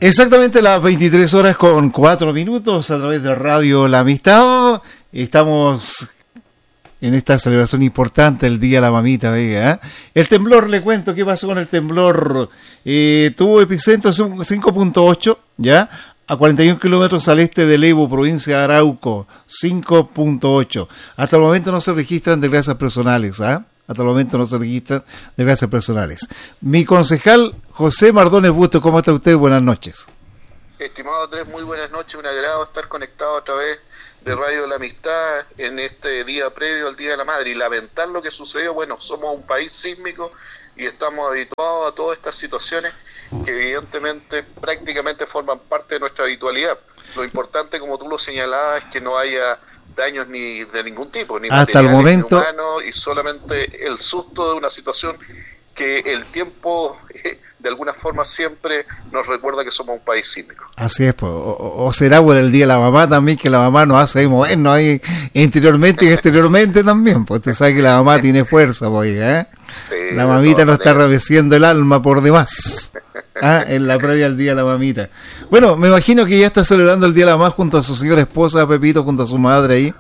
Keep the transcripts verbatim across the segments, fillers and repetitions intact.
Exactamente las veintitrés horas con cuatro minutos a través de Radio La Amistad. Estamos en esta celebración importante, el Día de la Mamita, Vega. ¿eh? El temblor, le cuento qué pasó con el temblor. Eh, tuvo epicentro cinco punto ocho, ¿ya? A cuarenta y un kilómetros al este de Levo, provincia de Arauco, cinco punto ocho. Hasta el momento no se registran desgracias personales, ¿ah? ¿eh? Hasta el momento no se registran desgracias personales. Mi concejal José Mardones Bustos, ¿cómo está usted? Buenas noches. Estimado Andrés, muy buenas noches, un agrado estar conectado a través de Radio La Amistad en este día previo al Día de la Madre y lamentar lo que sucedió. Bueno, somos un país sísmico y estamos habituados a todas estas situaciones que evidentemente prácticamente forman parte de nuestra habitualidad. Lo importante, como tú lo señalabas, es que no haya daños ni de ningún tipo, ni hasta el momento ni humanos, y solamente el susto de una situación que el tiempo de alguna forma siempre nos recuerda que somos un país sísmico. Así es, pues. o, o será por el Día de la Mamá también, que la mamá nos hace movernos ahí interiormente y exteriormente también, pues usted sabe que la mamá tiene fuerza, pues, ¿eh? Sí, la mamita nos está reveciendo el alma por demás. Ah, en la previa al Día de la Mamita. Bueno, me imagino que ya está celebrando el Día de la Mamá junto a su señora esposa, Pepito, junto a su madre ahí.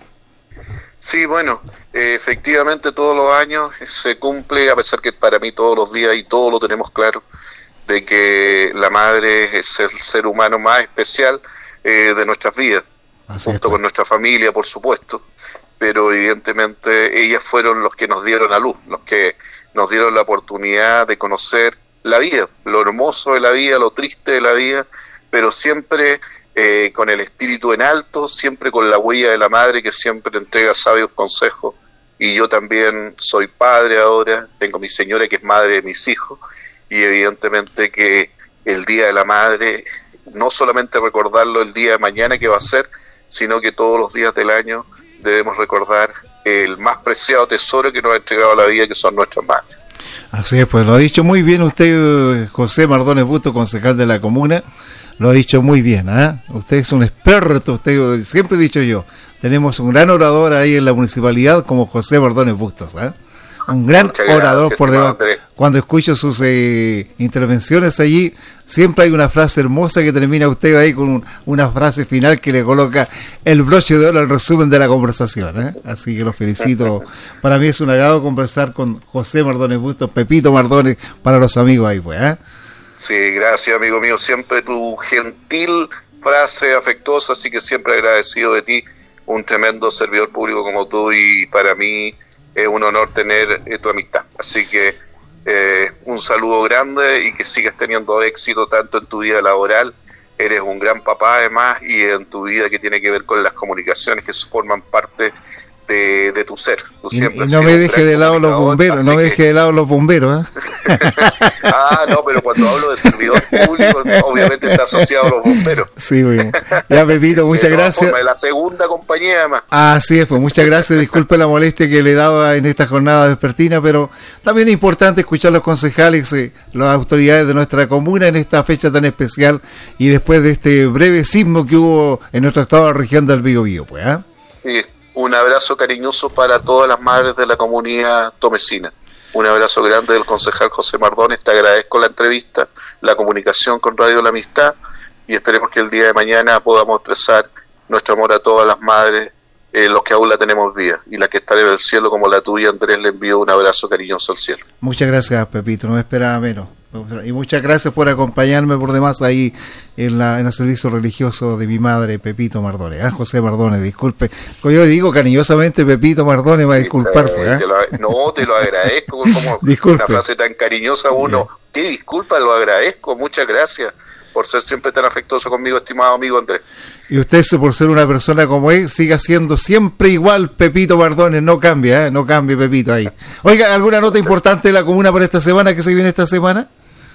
Sí, bueno, eh, efectivamente todos los años se cumple, a pesar que para mí todos los días y todos lo tenemos claro, de que la madre es el ser humano más especial eh, de nuestras vidas, Así junto es, con nuestra familia, por supuesto, pero evidentemente ellas fueron los que nos dieron a luz, los que nos dieron la oportunidad de conocer la vida, lo hermoso de la vida, lo triste de la vida, pero siempre eh, con el espíritu en alto, siempre con la huella de la madre que siempre entrega sabios consejos. Y yo también soy padre ahora, tengo mi señora que es madre de mis hijos, y evidentemente que el Día de la Madre, no solamente recordarlo el día de mañana que va a ser, sino que todos los días del año debemos recordar el más preciado tesoro que nos ha entregado la vida, que son nuestras madres. Así es, pues lo ha dicho muy bien usted, José Mardones Bustos, concejal de la comuna, lo ha dicho muy bien, ¿eh? Usted es un experto, usted siempre he dicho yo, tenemos un gran orador ahí en la municipalidad como José Mardones Bustos, ¿eh? Un gran Muchas orador gracias, por debajo. Cuando escucho sus eh, intervenciones allí, siempre hay una frase hermosa que termina usted ahí con un, una frase final que le coloca el broche de oro al resumen de la conversación, ¿eh? Así que lo felicito. Para mí es un agrado conversar con José Mardones Bustos, Pepito Mardones, para los amigos ahí, pues, ¿eh? Sí, gracias, amigo mío. Siempre tu gentil frase afectuosa, así que siempre agradecido de ti, un tremendo servidor público como tú, y para mí es un honor tener eh, tu amistad. Así que eh, un saludo grande y que sigas teniendo éxito tanto en tu vida laboral. Eres un gran papá además, y en tu vida que tiene que ver con las comunicaciones que forman parte de, de tu ser. Tú y, y no me deje de lado los bomberos, no me deje de lado los bomberos. ¿eh? Ah, no, pero cuando hablo de servidor público, obviamente está asociado a los bomberos. Sí, bien. Ya, Pepito, muchas gracias. Forma, de la segunda compañía además. Ah, sí, pues muchas gracias. Disculpe la molestia que le daba en esta jornada vespertina, pero también es importante escuchar a los concejales, eh, las autoridades de nuestra comuna en esta fecha tan especial y después de este breve sismo que hubo en nuestro estado de la región del Biobío, pues, ¿ah? ¿eh? Sí. Un abrazo cariñoso para todas las madres de la comunidad tomesina. Un abrazo grande del concejal José Mardones. Te agradezco la entrevista, la comunicación con Radio La Amistad, y esperemos que el día de mañana podamos expresar nuestro amor a todas las madres, eh, los que aún la tenemos viva, y la que estará en el cielo como la tuya, Andrés. Le envío un abrazo cariñoso al cielo. Muchas gracias, Pepito, no me esperaba menos. Y muchas gracias por acompañarme por demás ahí en, la, en el servicio religioso de mi madre, Pepito Mardones. Ah, José Mardones, disculpe. Como yo le digo cariñosamente, Pepito Mardones, va a disculpar. Sí, pues, ¿eh? te lo, no, te lo agradezco. Como disculpe. Una frase tan cariñosa, uno. Yeah. Qué disculpa, lo agradezco. Muchas gracias por ser siempre tan afectuoso conmigo, estimado amigo Andrés. Y usted, por ser una persona como él, siga siendo siempre igual, Pepito Mardones, no cambia, ¿eh? No cambie, Pepito, ahí. Oiga, ¿alguna nota importante de la comuna para esta semana, que se viene esta semana?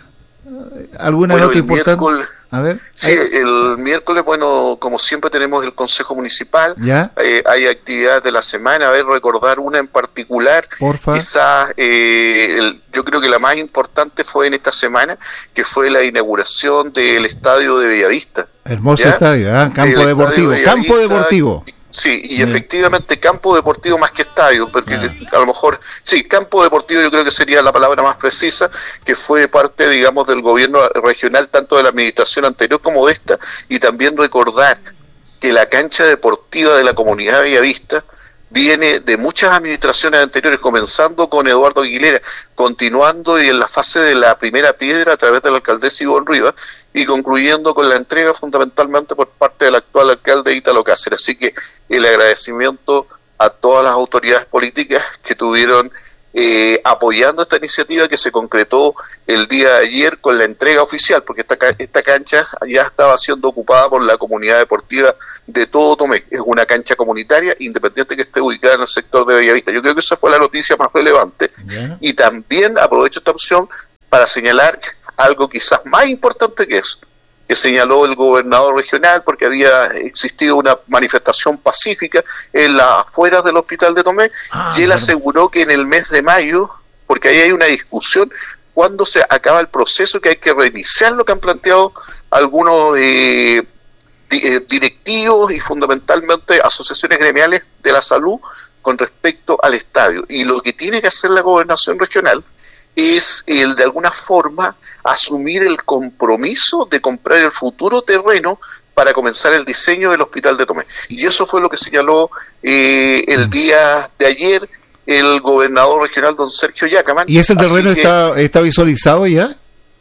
¿Alguna bueno, nota importante? A ver. Sí, ahí. El miércoles, bueno, como siempre tenemos el Consejo Municipal. ¿Ya? Eh, hay actividades de la semana, a ver, recordar una en particular. Porfa. Quizás, eh, el, yo creo que la más importante fue en esta semana, que fue la inauguración del estadio de Bellavista. Hermoso ¿ya? estadio, ¿eh? Campo el deportivo, de campo deportivo. Sí, y efectivamente campo deportivo más que estadio, porque ah. a lo mejor, sí, campo deportivo yo creo que sería la palabra más precisa, que fue parte, digamos, del gobierno regional, tanto de la administración anterior como de esta, y también recordar que la cancha deportiva de la comunidad de Bellavista viene de muchas administraciones anteriores, comenzando con Eduardo Aguilera, continuando y en la fase de la primera piedra a través de la alcaldesa Ivonne Rivas, y concluyendo con la entrega fundamentalmente por parte del actual alcalde Ítalo Cáceres. Así que el agradecimiento a todas las autoridades políticas que tuvieron eh, apoyando esta iniciativa que se concretó el día de ayer con la entrega oficial, porque esta, esta cancha ya estaba siendo ocupada por la comunidad deportiva de todo Tomé. Es una cancha comunitaria independiente que esté ubicada en el sector de Bellavista. Yo creo que esa fue la noticia más relevante. Yeah. Y también aprovecho esta opción para señalar algo quizás más importante que eso, que señaló el gobernador regional, porque había existido una manifestación pacífica en las afueras del hospital de Tomé, ah, y él bueno. aseguró que en el mes de mayo, porque ahí hay una discusión, cuando se acaba el proceso, que hay que reiniciar lo que han planteado algunos eh, directivos y fundamentalmente asociaciones gremiales de la salud con respecto al estadio. Y lo que tiene que hacer la gobernación regional es el de alguna forma asumir el compromiso de comprar el futuro terreno para comenzar el diseño del hospital de Tomé. Y eso fue lo que señaló eh, el día de ayer el gobernador regional, don Sergio Yacaman. ¿Y ese terreno que, está, está visualizado ya?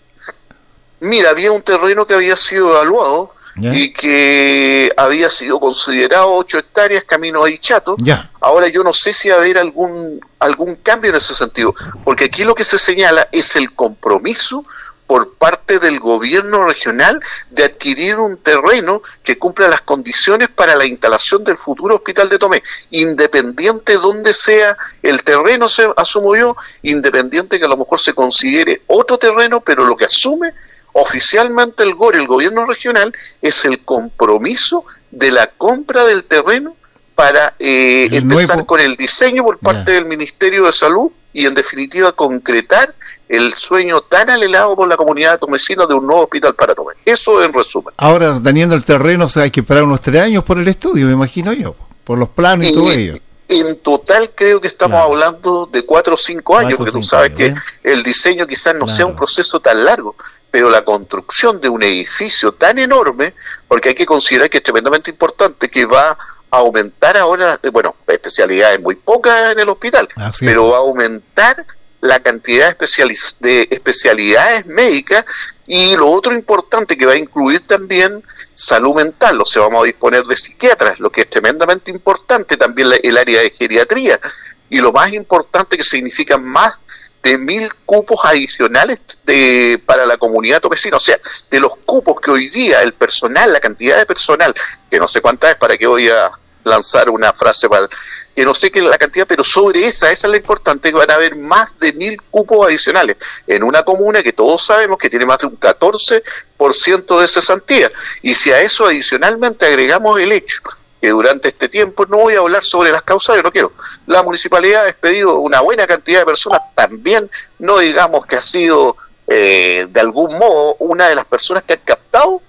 Mira, había un terreno que había sido evaluado, ¿ya? Y que había sido considerado ocho hectáreas, camino a Ichato. Ya. Ahora yo no sé si va a haber algún algún cambio en ese sentido, porque aquí lo que se señala es el compromiso por parte del gobierno regional de adquirir un terreno que cumpla las condiciones para la instalación del futuro hospital de Tomé, independiente de dónde sea el terreno, se asumo yo, independiente que a lo mejor se considere otro terreno, pero lo que asume oficialmente el G O R, el gobierno regional, es el compromiso de la compra del terreno para eh, empezar nuevo... con el diseño por parte yeah. del Ministerio de Salud y en definitiva concretar el sueño tan anhelado por la comunidad tomecina de un nuevo hospital para Tomé. Eso en resumen. Ahora, teniendo el terreno, o sea, hay que esperar unos tres años por el estudio, me imagino yo, por los planos y, y todo ello. En total creo que estamos claro. hablando de cuatro o cinco años, porque tú sabes años, que ¿eh? el diseño quizás no claro. sea un proceso tan largo, pero la construcción de un edificio tan enorme, porque hay que considerar que es tremendamente importante, que va a aumentar ahora, bueno, especialidades muy pocas en el hospital, Así pero es. va a aumentar la cantidad de, especializ- de especialidades médicas, y lo otro importante que va a incluir también salud mental, o sea, vamos a disponer de psiquiatras, lo que es tremendamente importante, también la, el área de geriatría, y lo más importante que significan más de mil cupos adicionales de, para la comunidad tomecina, o sea, de los cupos que hoy día el personal, la cantidad de personal, que no sé cuánta es, para que voy a lanzar una frase para que no sé qué es la cantidad, pero sobre esa, esa es la importante, que van a haber más de mil cupos adicionales en una comuna que todos sabemos que tiene más de un catorce por ciento de cesantía, y si a eso adicionalmente agregamos el hecho que durante este tiempo, no voy a hablar sobre las causales, no quiero, la municipalidad ha despedido una buena cantidad de personas, también no digamos que ha sido eh, de algún modo una de las personas que han captado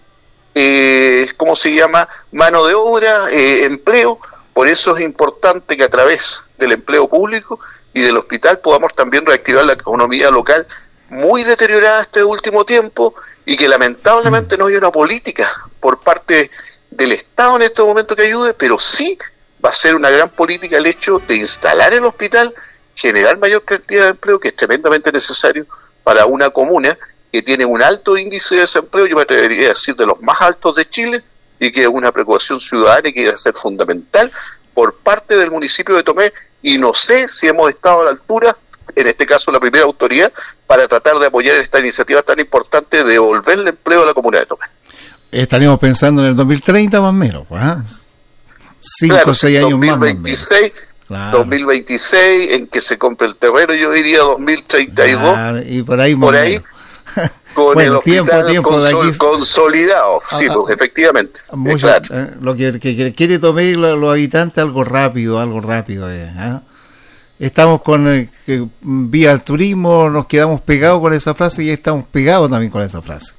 eh, ¿cómo se llama? Mano de obra, eh, empleo. Por eso es importante que a través del empleo público y del hospital podamos también reactivar la economía local, muy deteriorada este último tiempo, y que lamentablemente no hay una política por parte del Estado en este momento que ayude, pero sí va a ser una gran política el hecho de instalar el hospital, generar mayor cantidad de empleo, que es tremendamente necesario para una comuna que tiene un alto índice de desempleo, yo me atrevería a decir de los más altos de Chile, y que es una preocupación ciudadana y que debe ser fundamental por parte del municipio de Tomé, y no sé si hemos estado a la altura, en este caso la primera autoridad, para tratar de apoyar esta iniciativa tan importante de devolverle empleo a la comunidad de Tomé. Estaríamos pensando en el dos mil treinta más o menos, ¿eh? cinco o seis años más, más menos. Claro. dos mil veintiséis, en que se compre el terreno, yo diría dos mil treinta y dos, claro, y por ahí, por ahí con bueno, el hospital tiempo, tiempo, consol- aquí... consolidado, sí, ah, pues, efectivamente. Mucho, claro. eh, lo que, que, que quiere Tomé los, los habitantes, algo rápido, algo rápido. Eh, ¿eh? Estamos con eh, que, vía el turismo, nos quedamos pegados con esa frase, y estamos pegados también con esa frase.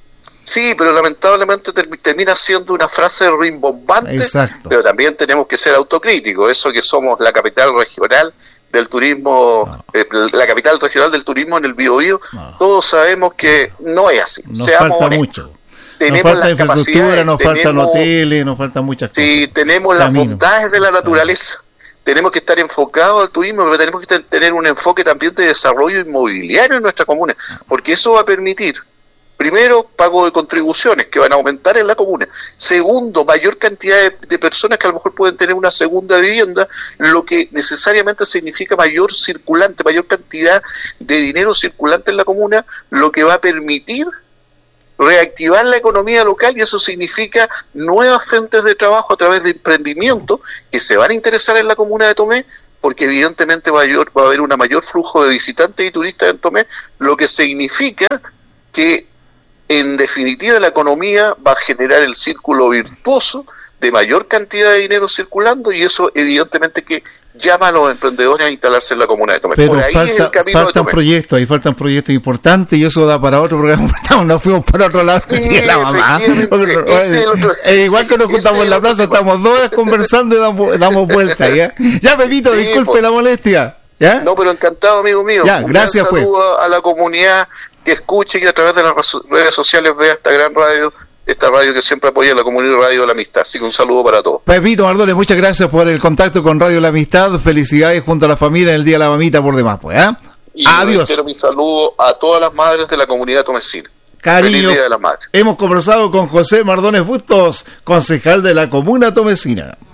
Sí, pero lamentablemente ter- termina siendo una frase rimbombante. Exacto. Pero también tenemos que ser autocríticos. Eso que somos la capital regional del turismo, no. eh, la capital regional del turismo en el Biobío, no. Todos sabemos que no es así. Nos Seamos falta honestos. mucho. Tenemos nos falta las infraestructura, nos tenemos, faltan hoteles, nos faltan muchas cosas. Sí, tenemos Camino. Las bondades de la naturaleza. Claro. Tenemos que estar enfocados al turismo, pero tenemos que tener un enfoque también de desarrollo inmobiliario en nuestra comuna, porque eso va a permitir, primero, pago de contribuciones que van a aumentar en la comuna. Segundo, mayor cantidad de, de personas que a lo mejor pueden tener una segunda vivienda, lo que necesariamente significa mayor circulante, mayor cantidad de dinero circulante en la comuna, lo que va a permitir reactivar la economía local, y eso significa nuevas fuentes de trabajo a través de emprendimiento que se van a interesar en la comuna de Tomé, porque evidentemente va a, va a haber un mayor flujo de visitantes y turistas en Tomé, lo que significa que en definitiva la economía va a generar el círculo virtuoso de mayor cantidad de dinero circulando, y eso evidentemente que llama a los emprendedores a instalarse en la comuna de Tomé. Pero por ahí falta, es el camino faltan de Tomé. proyectos, ahí faltan proyectos importantes, y eso da para otro programa. Nos fuimos para otro lado. Sí, la mamá. Otro, eh, igual que nos juntamos en la plaza, estamos dos horas conversando y damos, damos vueltas. ¿Ya, ya Pepito, sí, disculpe pues, la molestia. ¿Ya? No, pero encantado, amigo mío. Ya, un gracias, gran saludo pues. a la comunidad que escuche y que a través de las redes sociales vea esta gran radio, esta radio que siempre apoya la comunidad, Radio La Amistad. Así que un saludo para todos. Pepito Mardones, muchas gracias por el contacto con Radio La Amistad. Felicidades junto a la familia en el Día de la Mamita por demás, pues. ¿eh? Y adiós. Quiero mi saludo a todas las madres de la comunidad tomecina. Cariño, Feliz Día de las Madres. Hemos conversado con José Mardones Bustos, concejal de la comuna tomecina.